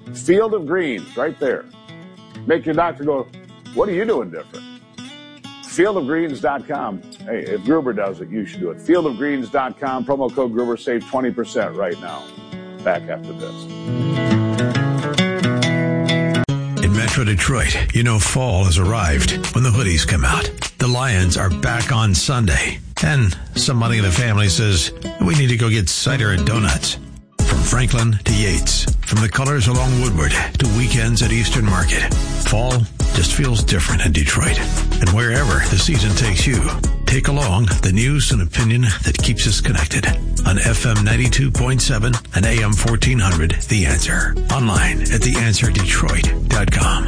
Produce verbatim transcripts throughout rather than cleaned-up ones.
Field of Greens, right there. Make your doctor go, what are you doing different? field of greens dot com. Hey, if Gruber does it, you should do it. field of greens dot com, promo code Gruber, save twenty percent right now. Back after this. In Metro Detroit, you know fall has arrived when the hoodies come out. The Lions are back on Sunday. And somebody in the family says, we need to go get cider and donuts. From Franklin to Yates, from the colors along Woodward to weekends at Eastern Market, fall just feels different in Detroit. And wherever the season takes you, take along the news and opinion that keeps us connected on F M ninety-two point seven and A M fourteen hundred, The Answer. Online at the answer detroit dot com.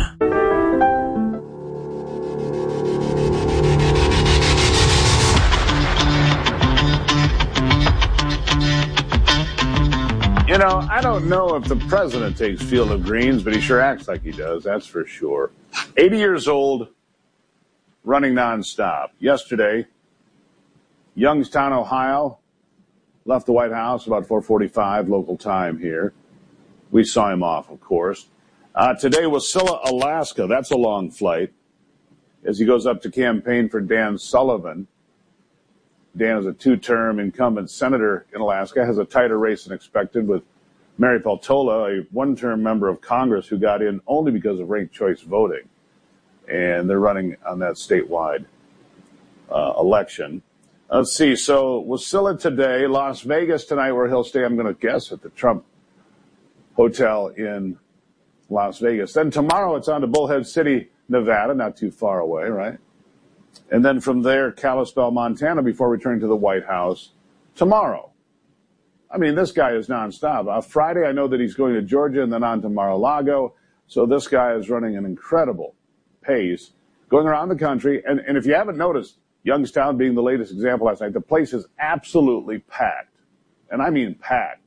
You know, I don't know if the president takes Field of Greens, but he sure acts like he does, that's for sure. eighty years old, running nonstop. Yesterday, Youngstown, Ohio, left the White House about four forty-five local time here. We saw him off, of course. Uh, today, Wasilla, Alaska. That's a long flight as he goes up to campaign for Dan Sullivan. Dan is a two-term incumbent senator in Alaska, has a tighter race than expected with Mary Peltola, a one-term member of Congress who got in only because of ranked choice voting. And they're running on that statewide uh, election. Let's see. So Wasilla today, Las Vegas tonight, where he'll stay, I'm going to guess, at the Trump Hotel in Las Vegas. Then tomorrow it's on to Bullhead City, Nevada, not too far away, right? And then from there, Kalispell, Montana, before returning to the White House tomorrow. I mean, this guy is nonstop. Uh, Friday, I know that he's going to Georgia and then on to Mar-a-Lago. So this guy is running an incredible pace, going around the country. And, and if you haven't noticed, Youngstown being the latest example last night, the place is absolutely packed. And I mean packed.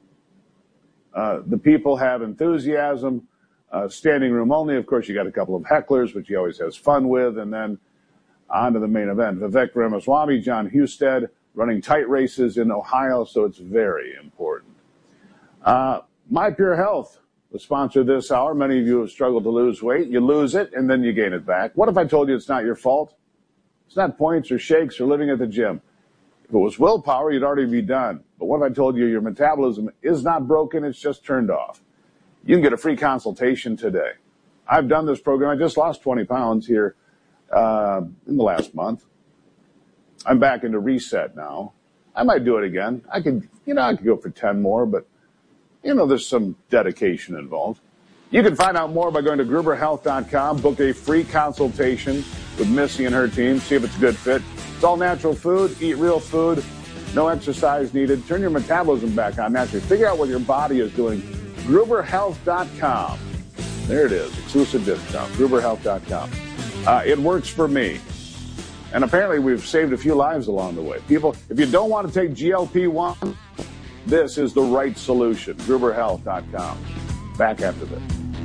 Uh, the people have enthusiasm, uh, standing room only. Of course, you got a couple of hecklers, which he always has fun with. And then on to the main event. Vivek Ramaswamy, John Husted, running tight races in Ohio, so it's very important. Uh, My Pure Health, the sponsor this hour. Many of you have struggled to lose weight. You lose it, and then you gain it back. What if I told you it's not your fault? It's not points or shakes or living at the gym. If it was willpower, you'd already be done. But what if I told you your metabolism is not broken, it's just turned off? You can get a free consultation today. I've done this program. I just lost twenty pounds here uh, in the last month. I'm back into reset now. I might do it again. I could, you know, I could go for ten more, but, you know, there's some dedication involved. You can find out more by going to Gruber Health dot com. Book a free consultation with Missy and her team. See if it's a good fit. It's all natural food. Eat real food. No exercise needed. Turn your metabolism back on naturally. Figure out what your body is doing. Gruber Health dot com. There it is. Exclusive discount. Gruber Health dot com. Uh, it works for me. And apparently we've saved a few lives along the way. People, if you don't want to take G L P one, this is the right solution. Gruber Health dot com. Back after this.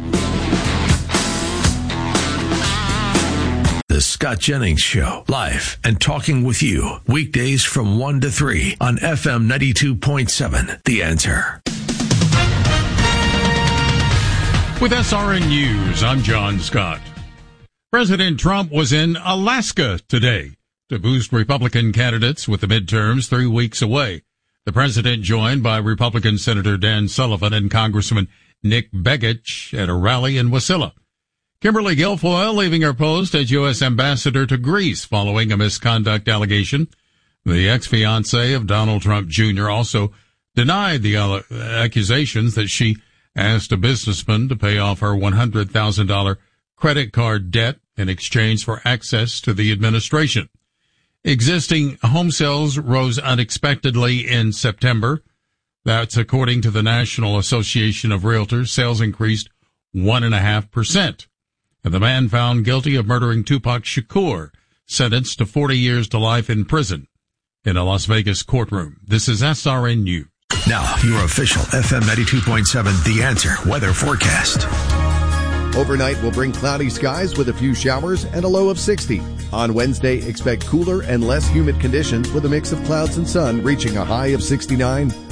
The Scott Jennings Show, live and talking with you, weekdays from one to three on F M ninety-two point seven, The Answer. With S R N News, I'm John Scott. President Trump was in Alaska today to boost Republican candidates with the midterms three weeks away. The president joined by Republican Senator Dan Sullivan and Congressman Nick Begich at a rally in Wasilla. Kimberly Guilfoyle leaving her post as U S ambassador to Greece following a misconduct allegation. The ex-fiancée of Donald Trump Junior also denied the accusations that she asked a businessman to pay off her one hundred thousand dollars credit card debt in exchange for access to the administration. Existing home sales rose unexpectedly in September. That's according to the National Association of Realtors. Sales increased one and a half percent. And the man found guilty of murdering Tupac Shakur, sentenced to forty years to life in prison in a Las Vegas courtroom. This is S R N News. Now, your official F M ninety-two point seven The Answer weather forecast. Overnight will bring cloudy skies with a few showers and a low of sixty. On Wednesday, expect cooler and less humid conditions with a mix of clouds and sun reaching a high of sixty-nine.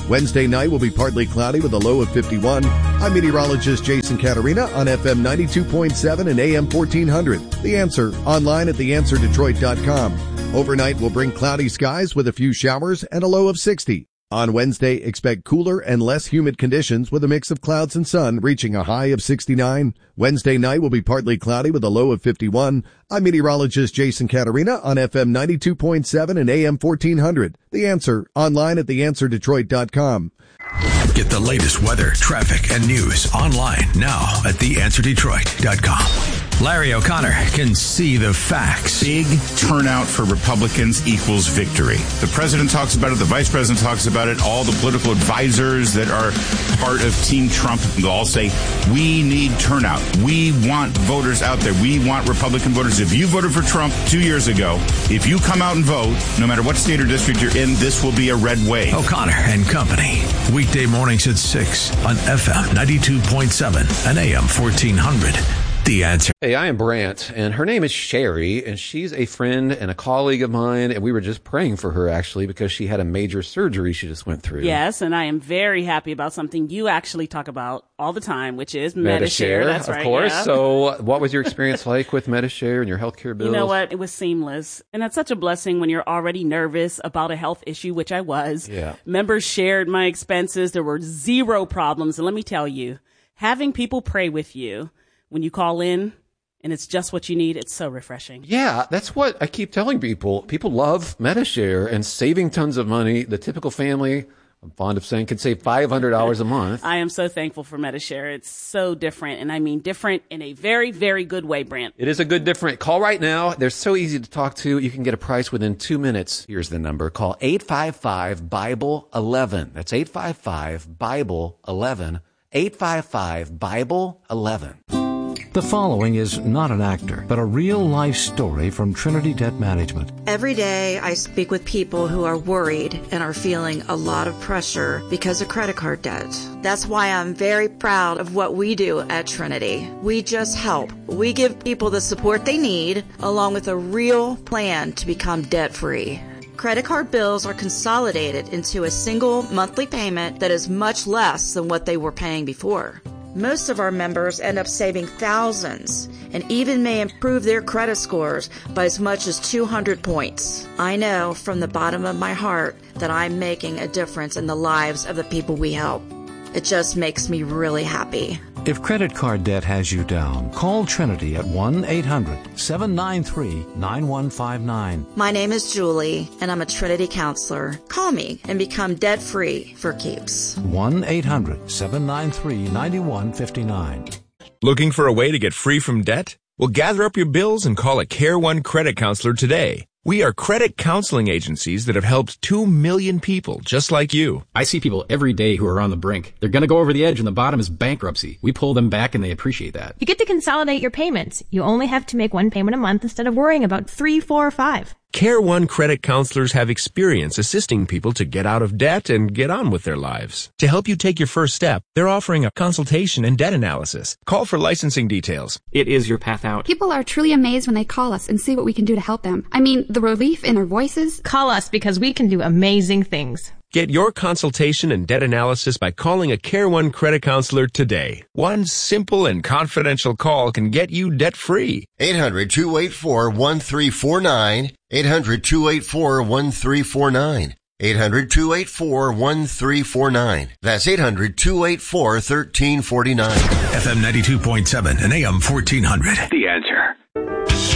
Wednesday night will be partly cloudy with a low of fifty-one. I'm meteorologist Jason Caterina on F M ninety-two point seven and A M fourteen hundred. The Answer, online at the answer detroit dot com. Overnight will bring cloudy skies with a few showers and a low of sixty. On Wednesday, expect cooler and less humid conditions with a mix of clouds and sun, reaching a high of sixty-nine. Wednesday night will be partly cloudy with a low of fifty-one. I'm meteorologist Jason Caterina on F M ninety-two point seven and A M fourteen hundred. The Answer, online at the answer detroit dot com. Get the latest weather, traffic, and news online now at the answer detroit dot com. Larry O'Connor can see the facts. Big turnout for Republicans equals victory. The president talks about it. The vice president talks about it. All the political advisors that are part of Team Trump, they'll all say, we need turnout. We want voters out there. We want Republican voters. If you voted for Trump two years ago, if you come out and vote, no matter what state or district you're in, this will be a red wave. O'Connor and Company. Weekday mornings at six on F M ninety-two point seven and A M fourteen hundred. The Answer. Hey, I am Brant, and her name is Sherry, and she's a friend and a colleague of mine, and we were just praying for her, actually, because she had a major surgery she just went through. Yes, and I am very happy about something you actually talk about all the time, which is Metashare. Metashare. That's of right, course. yeah. So what was your experience like with Metashare and your healthcare bills? You know what? It was seamless. And that's such a blessing when you're already nervous about a health issue, which I was. Yeah. Members shared my expenses. There were zero problems. And let me tell you, having people pray with you when you call in, and it's just what you need, it's so refreshing. Yeah, that's what I keep telling people. People love Metashare and saving tons of money. The typical family, I'm fond of saying, can save five hundred dollars a month. I am so thankful for Metashare. It's so different, and I mean different in a very, very good way, Brant. It is a good different. Call right now. They're so easy to talk to. You can get a price within two minutes. Here's the number. Call eight five five, Bible eleven. That's eight five five, Bible eleven. eight five five, Bible eleven. The following is not an actor, but a real-life story from Trinity Debt Management. Every day I speak with people who are worried and are feeling a lot of pressure because of credit card debt. That's why I'm very proud of what we do at Trinity. We just help. We give people the support they need, along with a real plan to become debt-free. Credit card bills are consolidated into a single monthly payment that is much less than what they were paying before. Most of our members end up saving thousands and even may improve their credit scores by as much as two hundred points. I know from the bottom of my heart that I'm making a difference in the lives of the people we help. It just makes me really happy. If credit card debt has you down, call Trinity at one eight hundred, seven nine three, nine one five nine. My name is Julie, and I'm a Trinity counselor. Call me and become debt-free for keeps. one eight hundred, seven nine three, nine one five nine. Looking for a way to get free from debt? Well, gather up your bills and call a Care One credit counselor today. We are credit counseling agencies that have helped two million people just like you. I see people every day who are on the brink. They're going to go over the edge and the bottom is bankruptcy. We pull them back and they appreciate that. You get to consolidate your payments. You only have to make one payment a month instead of worrying about three, four, or five. Care One credit counselors have experience assisting people to get out of debt and get on with their lives. To help you take your first step, they're offering a consultation and debt analysis. Call for licensing details. It is your path out. People are truly amazed when they call us and see what we can do to help them. I mean, the relief in our voices. Call us because we can do amazing things. Get your consultation and debt analysis by calling a Care One credit counselor today. One simple and confidential call can get you debt-free. eight hundred, two eight four, one three four nine. eight hundred, two eight four, one three four nine. eight hundred, two eight four, one three four nine. That's eight hundred, two eight four, one three four nine. F M ninety-two point seven and A M fourteen hundred. The Answer.